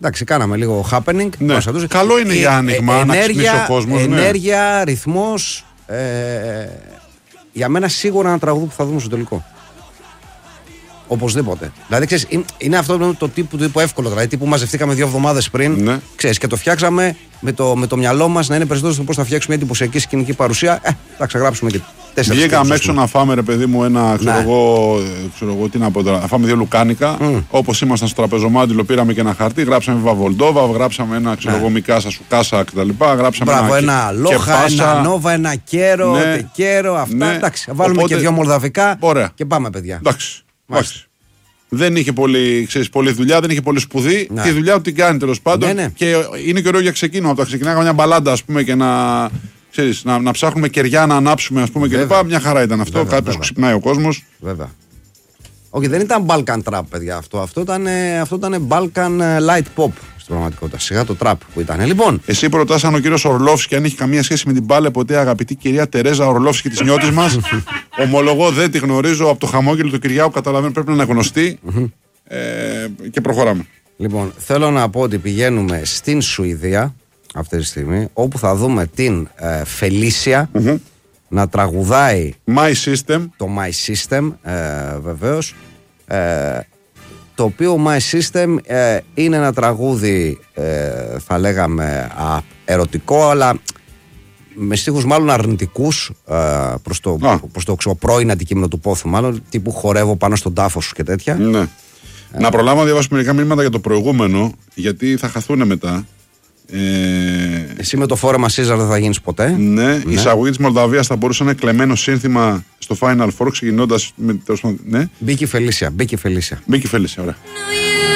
Εντάξει, κάναμε λίγο happening. Ναι. Καλό είναι για άνοιγμα, να ξυπνήσει ο κόσμος. Ενέργεια, ρυθμός. Για μένα σίγουρα ένα τραγούδι που θα δούμε στο τελικό. Οπωσδήποτε. Δηλαδή, ξέρεις, είναι αυτό το τύπου εύκολο. Δηλαδή, τύπου μαζευτήκαμε 2 εβδομάδες πριν. Ναι. Ξέρεις, και το φτιάξαμε με το μυαλό μας να είναι περισσότερο στο πώς θα φτιάξουμε μια εντυπωσιακή σκηνική παρουσία. Θα ξεγράψουμε και 4. Βγήκαμε έξω να φάμε, ρε παιδί μου, ένα ξέρω εγώ τι να πω τώρα. Να φάμε 2 λουκάνικα. Όπως ήμασταν στο τραπεζομάντιλο, πήραμε και ένα χαρτί. Γράψαμε Βαβολντόβα, γράψαμε ένα Μικάσα, Σουκάσα κτλ. Γράψαμε ένα Λόχα, ένα Νόβα, ένα Κέρο, Τεκέρο. Αυτά. Εντάξει, βάλουμε και 2 μολδαβικά. Και πάμε, παιδιά. Εντάξει. Δεν είχε πολλή δουλειά, δεν είχε πολύ σπουδή. Τη δουλειά του την κάνει τέλος πάντων. Και είναι καιρό για ξεκίνημα. Όταν ξεκινάγαμε μια μπαλάντα, ας πούμε, και να ψάχνουμε κεριά να ανάψουμε, ας πούμε, κλπ. Μια χαρά ήταν αυτό. Κάποιος ξυπνάει ο κόσμος. Βέβαια. Όχι, δεν ήταν Balkan Trap, παιδιά αυτό. Αυτό ήταν Balkan Light Pop στην πραγματικότητα. Σιγά το trap που ήταν. Λοιπόν. Εσύ προτάσαι αν ο κύριος Ορλόφσκι αν έχει καμία σχέση με την μπάλα, ποτέ αγαπητή κυρία Τερέζα Ορλόφσκι της νιώτης μας. Ομολογώ δεν τη γνωρίζω από το χαμόγελο του Κυριάκου. Καταλαβαίνω πρέπει να είναι γνωστή. Και προχωράμε. Λοιπόν, θέλω να πω ότι πηγαίνουμε στην Σουηδία αυτή τη στιγμή, όπου θα δούμε την Φελίσια να τραγουδάει My System. Το My System, βεβαίως. Το οποίο My System είναι ένα τραγούδι, θα λέγαμε, ερωτικό, αλλά με στίχους μάλλον αρνητικούς προς το πρώην αντικείμενο του πόθου, μάλλον τύπου χορεύω πάνω στον τάφο σου και τέτοια. Ναι. Να προλάβω να διαβάσω μερικά μηνύματα για το προηγούμενο, γιατί θα χαθούν μετά. Εσύ με το φόρεμα Caesar δεν θα γίνεις ποτέ. Ναι, η εισαγωγή της Μολδαβίας θα μπορούσε να είναι κλεμμένο σύνθημα στο Final Four, ξεκινώντας με. Ναι. Μπήκε η Φελίσια, ωραία.